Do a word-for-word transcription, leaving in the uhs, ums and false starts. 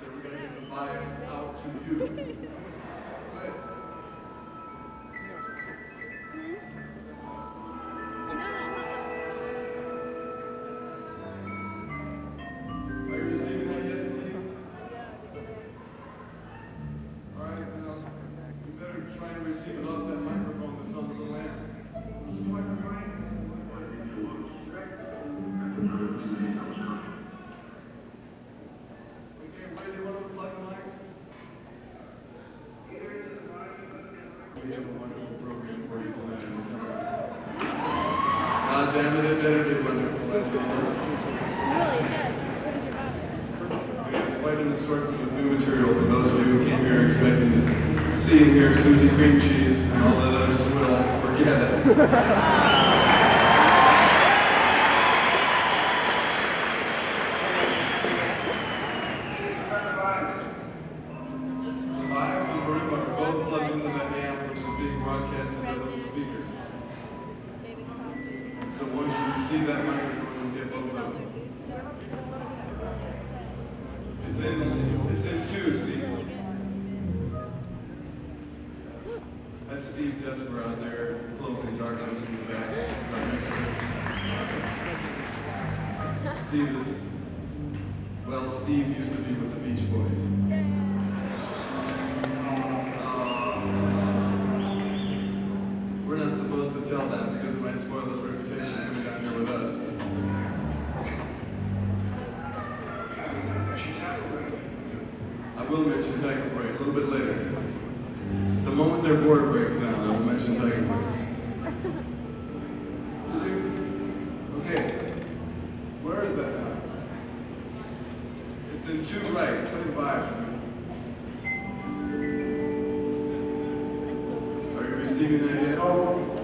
here. We're going to get the vibes out to you. Right. Are you receiving that yet, Steve? All right, now, you better try to receive it off that microphone that's on the little amp. Okay, where do you want to plug the mic? We have a wonderful program for you tonight. God damn it, it better be wonderful. It really does. We have quite an assortment of new material for those of you who came here expecting to see and hear Susie Cream Cheese and all that other swill. Forget it. So once you receive that microphone, you'll get both of them. It's in, it's in two, Steve. That's Steve Desper out there, cloaked in darkness in the back. Steve is, well, Steve used to be with the Beach Boys. We're not supposed to tell that because it might spoil his reputation coming down here with us. I will mention Tycho Brahe a little bit later. The moment their board breaks down, I will mention Tycho Brahe. Okay. Where is that now? It's in two right, twenty-five. Are you receiving that yet?